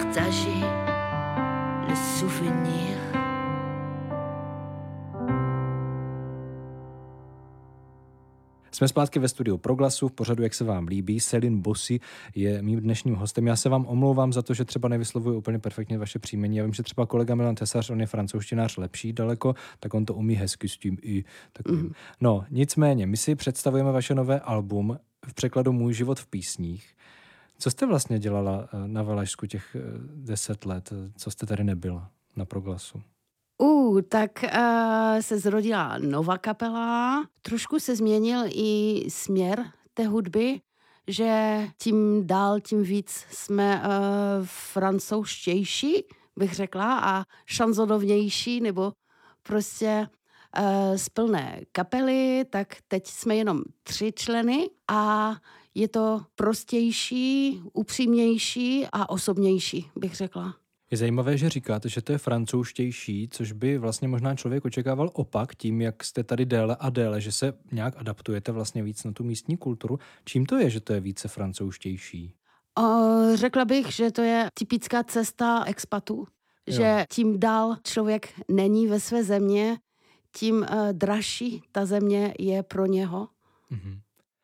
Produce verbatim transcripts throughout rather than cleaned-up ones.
partager le souvenir. Jsme zpátky ve studiu Proglasu, v pořadu Jak se vám líbí. Céline Bossy je mým dnešním hostem. Já se vám omlouvám za to, že třeba nevyslovuji úplně perfektně vaše příjmení. Já vím, že třeba kolega Milan Tesař, on je francouzštinář lepší daleko, tak on to umí hezky s tím i takovým. Mm. No, nicméně, my si představujeme vaše nové album v překladu Můj život v písních. Co jste vlastně dělala na Valašsku těch deset let? Co jste tady nebyla na Proglasu? Uh, tak uh, se zrodila nová kapela, trošku se změnil i směr té hudby, že tím dál, tím víc jsme uh, francouzštější, bych řekla, a šanzonovnější, nebo prostě uh, z plné kapely, tak teď jsme jenom tři členy a je to prostější, upřímnější a osobnější, bych řekla. Je zajímavé, že říkáte, že to je francouzštější, což by vlastně možná člověk očekával opak tím, jak jste tady déle a déle, že se nějak adaptujete vlastně víc na tu místní kulturu. Čím to je, že to je více francouzštější? O, řekla bych, že to je typická cesta expatů. Jo. Že tím dál člověk není ve své země, tím uh, dražší ta země je pro něho. Mhm.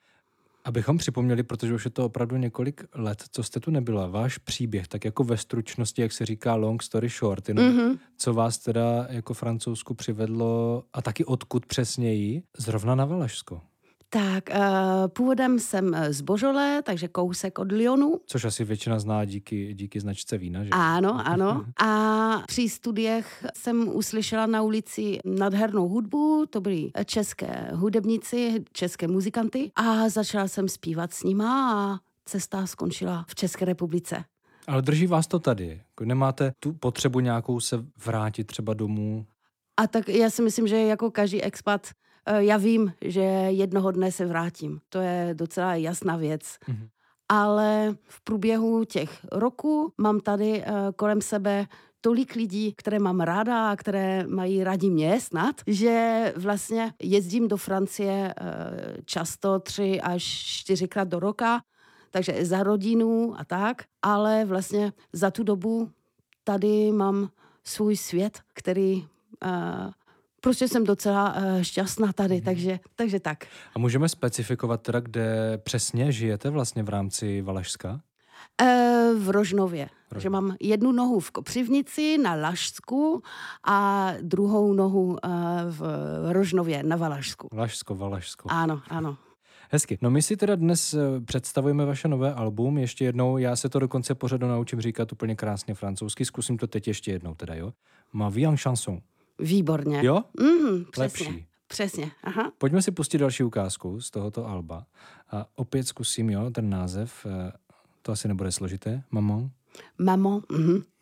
Abychom připomněli, protože už je to opravdu několik let, co jste tu nebyla, váš příběh, tak jako ve stručnosti, jak se říká long story short, jenom mm-hmm. co vás teda jako Francouzsku přivedlo a taky odkud přesněji zrovna na Valašsko? Tak, uh, původem jsem z Božole, takže kousek od Lyonu. Což asi většina zná díky, díky značce vína, že? Ano, ano. A při studiech jsem uslyšela na ulici nádhernou hudbu, to byli české hudebníci, české muzikanty a začala jsem zpívat s nima a cesta skončila v České republice. Ale drží vás to tady? Nemáte tu potřebu nějakou se vrátit třeba domů? A tak já si myslím, že jako každý expat, já vím, že jednoho dne se vrátím. To je docela jasná věc. Mm-hmm. Ale v průběhu těch roků mám tady uh, kolem sebe tolik lidí, které mám ráda a které mají rádi mě snad, že vlastně jezdím do Francie uh, často tři až čtyřikrát do roka, takže za rodinu a tak, ale vlastně za tu dobu tady mám svůj svět, který uh, prostě jsem docela uh, šťastná tady, mm. takže, takže tak. A můžeme specifikovat teda, kde přesně žijete vlastně v rámci Valašska? Uh, v Rožnově. Takže mám jednu nohu v Kopřivnici na Lašsku a druhou nohu uh, v Rožnově na Valašsku. Lašsko, Valašsko. Ano, ano. Hezky. No my si teda dnes představujeme vaše nové album. Ještě jednou, já se to do konce pořadu naučím říkat úplně krásně francouzsky. Zkusím to teď ještě jednou teda, jo? Ma vie en chanson. Výborně. Jo? Mm, přesně. Lepší. Přesně, aha. Pojďme si pustit další ukázku z tohoto alba. A opět zkusím, jo, ten název. To asi nebude složité. Maman. Maman, mhm.